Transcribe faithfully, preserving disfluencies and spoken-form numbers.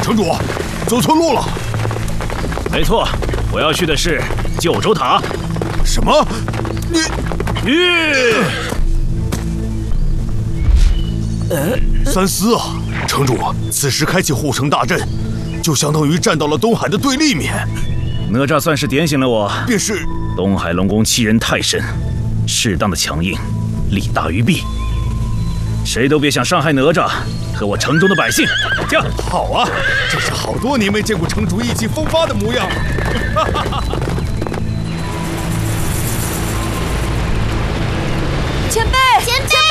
城主，走错路了。 没错，我要去的是九州塔。 什么？你？ 吁！ 三思啊，城主，此时开启护城大阵，就相当于站到了东海的对立面。 哪吒算是点醒了我， 便是东海龙宫欺人太甚，适当的强硬，利大于弊。谁都别想伤害哪吒和我城中的百姓。驾！ 好啊，真是好多年没见过城主意气风发的模样了。 前辈，